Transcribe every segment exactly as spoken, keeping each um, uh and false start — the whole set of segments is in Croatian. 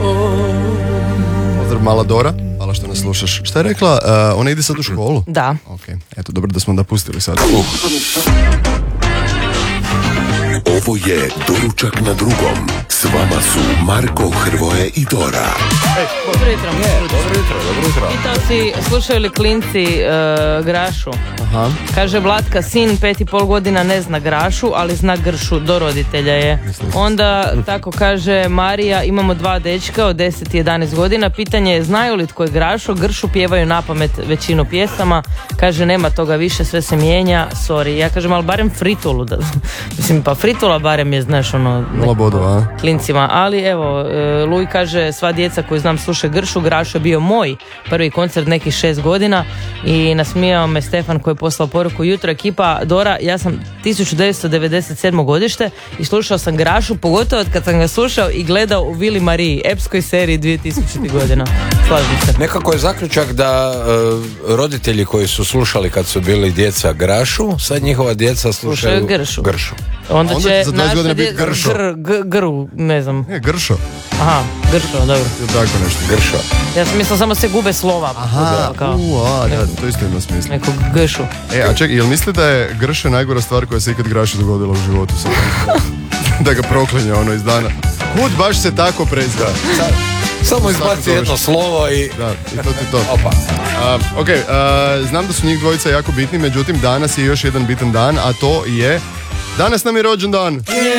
Pozdrav mala Dora, hvala što nas slušaš. Šta je rekla, uh, ona ide sad u školu? Da. Ok, eto, dobro da smo da pustili sad. Uh. Ovo je Doručak na drugom. S vama su Marko, Hrvoje i Dora. Dobro jutro. Dobro jutro, dobro jutro. Pitao si, slušaju li klinci uh, Grašu? Aha. Kaže Vlatka, sin pet i pol godina ne zna Grašu, ali zna Gršu, do roditelja je. Onda tako kaže Marija, imamo dva dečka od deset i jedanaest godina, pitanje je znaju li tko je Grašo, Gršu pjevaju napamet većinu pjesama, kaže nema toga više, sve se mijenja, sorry. Ja kažem, ali barem Fritulu, da, mislim pa Fritula barem je, znaš, ono, Nula bodova, klincima, ali evo, e, Luj kaže, sva djeca koju znam slušaju Gršu, Grašo je bio moj prvi koncert nekih šest godina i nasmijao me Stefan koji je poslao poruku, jutro ekipa, Dora, ja sam tisuću devetsto devedeset sedmo godište i slušao sam Grašu, pogotovo od kad sam ga slušao i gledao u Vili Mariji, epskoj seriji dvije tisućite godina. Slažem se. Nekako je zaključak da uh, roditelji koji su slušali kad su bili djeca Grašu, sad njihova djeca slušaju, slušaju Gršu. Gršu. Onda, Onda će za dvadeset godina biti Gršo. Gr, g, gru, ne znam. Ne, Gršo. Aha, Gršo, dobro. Tako nešto. Gršo. Ja sam mislila samo se gube slova. Aha, kao, u, a, da, to isto ima smisla. nekog Gršu. E, a čekaj, jel misli da je Grše najgora stvar koja se ikad Graši dogodila u životu? Da ga proklinje ono iz dana. Kud baš se tako prezga? Samo izbaci jedno slovo i... Da, i to ti to. Opa. Uh, ok, uh, znam da su njih dvojica jako bitni, međutim danas je još jedan bitan dan, a to je... Danas nam je rođendan!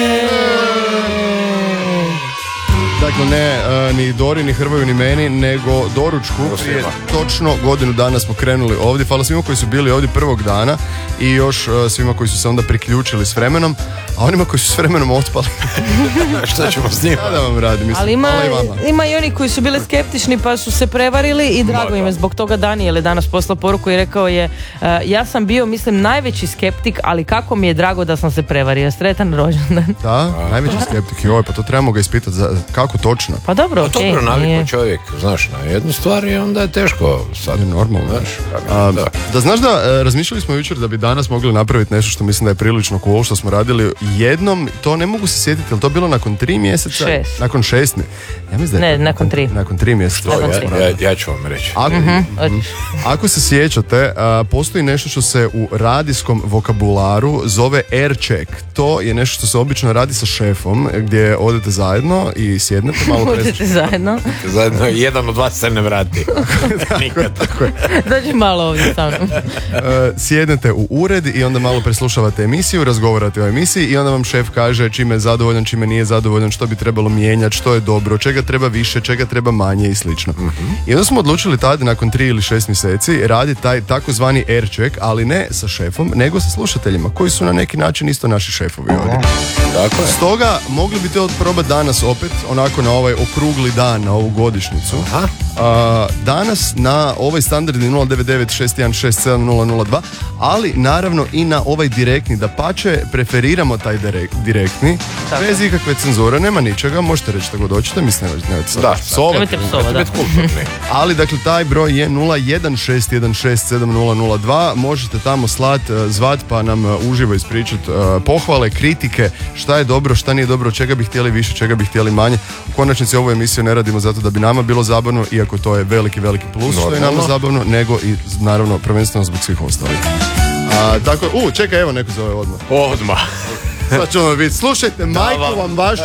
Dakle, ne uh, ni Dori, ni Hrvoju, ni meni, nego Doručku. Prije točno godinu dana smo krenuli ovdje. Hvala svima koji su bili ovdje prvog dana i još uh, svima koji su se onda priključili s vremenom, a onima koji su s vremenom otpali. Šta ćemo s njima? Ja da vam radim, mislim, Ali ima, hvala i vama. ima i oni koji su bili skeptični pa su se prevarili i drago im je zbog toga. Daniel je danas poslao poruku i rekao je uh, ja sam bio, mislim, najveći skeptik, ali kako mi je drago da sam se prevario. Sretan rođendan. Da, najveći skeptik. Joj, pa to trebamo ga ispitati. Za, kako točno? Pa dobro, Pa okej. dobro, navikao nije. čovjek, znaš, na jednu stvar i onda je teško sad. Je normalno. Znaš, kako, A, da. da znaš da, e, razmišljali smo jučer da bi danas mogli napraviti nešto što mislim da je prilično cool, što smo radili jednom, to ne mogu se sjetiti, je li to bilo nakon tri mjeseca? Šest. Nakon šest? Ne, ja mislim da je Ne, nakon tri. Nakon tri mjeseca. Nakon to tri. smo Ja, radili. ja, ja ću vam reći. Ako, Hoćeš. ako se sjećate, a, postoji nešto što se u radijskom vokabularu zove air check. To je nešto što se obično radi sa šefom, gdje odete zajedno i sjednete malo Budete zajedno. Zajedno jedan od vas se ne vrati. Nikad. Tako je. Dođi malo ovdje sa mnom. Uh, sjednete u ured i onda malo preslušavate emisiju, razgovarate o emisiji i onda vam šef kaže čime je zadovoljan, čime nije zadovoljan, što bi trebalo mijenjati, što je dobro, čega treba više, čega treba manje i slično. Mm-hmm. I onda smo odlučili tada nakon tri ili šest mjeseci raditi taj takozvani air check, ali ne sa šefom, nego sa slušateljima koji su na neki način isto naši šefovi ovdje. Tako je. Stoga mogli bi to probati danas opet, onako na ovaj okrugli dan, na ovu godišnjicu. Aha. A, danas na ovaj standardni nula devet devet šest jedan šest sedam nula nula dva, ali naravno i na ovaj direktni, da pače preferiramo taj direkt, direktni, Tako. bez ikakve cenzure, nema ničega, možete reći što god hoćete, mislim, nemojte sad Da, psovati. Nemojte psovati, da. Biti kulturni. Ali dakle taj broj je nula jedan šest jedan šest sedam nula nula dva, možete tamo slat, uh, zvat pa nam uh, uživo ispričati uh, pohvale, kritike, šta je dobro, šta nije dobro, čega bi htjeli više, čega bi htjeli manje. U konačnici ovu emisiju ne radimo zato da bi nama bilo zabavno, iako to je veliki, veliki plus što je nama Normalno. zabavno, nego i naravno prvenstveno zbog svih ostalih. A, tako, u, čekaj, evo neko zove odmah. Odmah. Sad ćemo vidjeti. Slušajte, majku vam baš.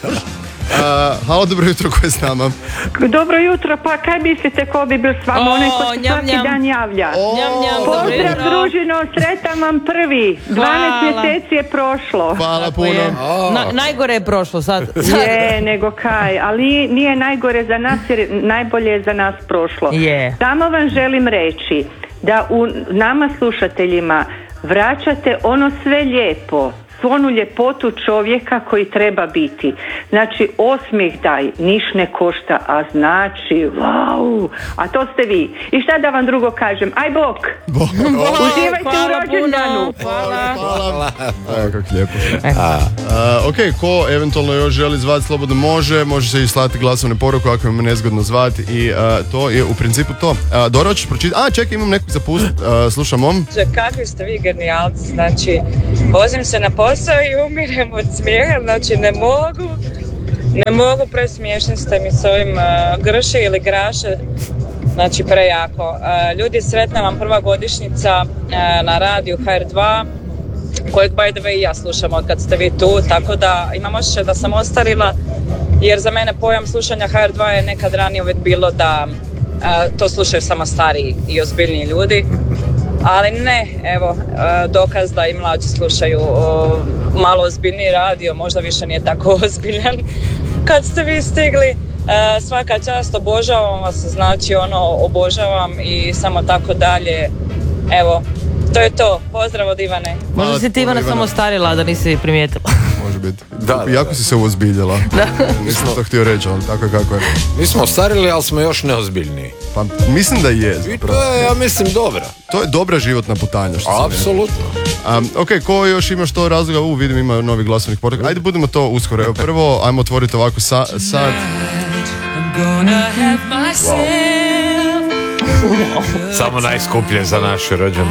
Uh, halo, dobro jutro, ko je s nama? Dobro jutro, pa kaj mislite ko bi bil s vama, O, onaj ko se njam, svaki njam. dan javlja? Njam, njam, dobro Pozdrav jutro. družino, sretan vam prvi, dvanaest Hvala. mjeseci je prošlo. Hvala Tako puno. je. Na, najgore je prošlo sad. sad. Je, nego kaj, ali nije najgore za nas jer najbolje je za nas prošlo. Je. Samo vam želim reći da u nama slušateljima vraćate ono sve lijepo, svu onu ljepotu čovjeka koji treba biti. Znači, osmijeh daj, niš ne košta, a znači, wow, a to ste vi. I šta da vam drugo kažem? Aj bok! Bog. Uživajte u Hvala rođendanu. puno. Hvala. Hvala. Evo kako lijepo. Uh, ok, ko eventualno još želi zvati slobodno može, može se i slati glasovne poruku ako vam je nezgodno zvati i uh, to je u principu to. Uh, Dora, hoćeš pročitati? A, čekaj, imam nekog zapustiti. Uh, slušam om. Kakvi ste vi genijalci, znači vozim se na posao i umirem od smijeha, znači ne mogu Ne mogu, presmiješni ste mi s ovim uh, grše ili graše, znači prejako. Uh, ljudi, sretna vam prva godišnjica uh, na radiju ha er dva, kojeg by the way i ja slušam od kad ste vi tu, tako da imam osjećaj da sam ostarila, jer za mene pojam slušanja ha er dva je nekad ranije uvijek bilo da uh, to slušaju samo stariji i ozbiljniji ljudi. Ali ne, evo, dokaz da i mlađi slušaju malo ozbiljniji radio, možda više nije tako ozbiljan. Kad ste vi stigli, svaka čast, obožavam vas, znači ono, obožavam i samo tako dalje. Evo, to je to. Pozdrav od Ivane. Možda si ti Ivana samo starila, da nisi primijetila. Može biti. Da, da, jako da. si se uozbiljila. Nisam to htio reći, ali tako je kako je. Mi smo ostarili, ali smo još neozbiljniji. Pa mislim da je. I to je, ja mislim, dobro. To je dobra životna putanja. Što apsolutno. Um, ok, ko još ima što razloga? U, vidim, ima novi glasovnih poruka. Ajde, budemo to uskoro. Evo, prvo, ajmo otvoriti ovako sa, sad. Wow. Samo najskuplje za naše rođene.